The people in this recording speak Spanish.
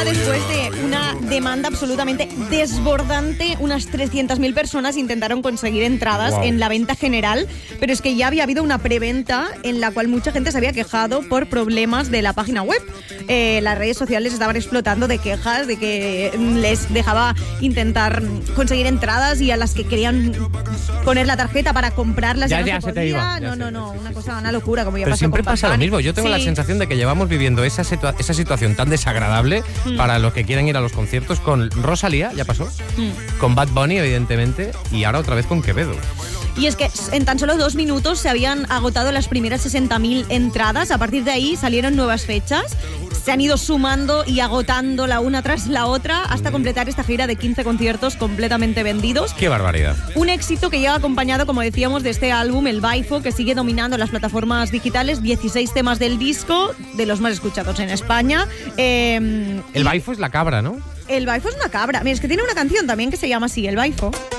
después de una demanda absolutamente desbordante. Unas 300.000 personas intentaron conseguir entradas en la venta general, pero es que ya había habido una preventa en la cual mucha gente se había quejado por problemas de la página web. Las redes sociales estaban explotando de quejas de que les dejaba intentar conseguir entradas y a las que querían poner la tarjeta para comprarlas ya no se podía. No, una locura, como ya pero pasó siempre con pasa lo mismo. Yo tengo la sensación de que llevamos viviendo esa situación tan desagradable para los que quieren ir a los conciertos con Rosalía, ya pasó, con Bad Bunny, evidentemente, y ahora otra vez con Quevedo. Y es que en tan solo 2 minutos se habían agotado las primeras 60.000 entradas. A partir de ahí salieron nuevas fechas. Se han ido sumando y agotando la una tras la otra hasta completar esta gira de 15 conciertos completamente vendidos. ¡Qué barbaridad! Un éxito que lleva acompañado, como decíamos, de este álbum, el Baifo, que sigue dominando las plataformas digitales. 16 temas del disco, de los más escuchados en España. El Baifo es la cabra, ¿no? El Baifo es una cabra. Mira, es que tiene una canción también que se llama así, El Baifo.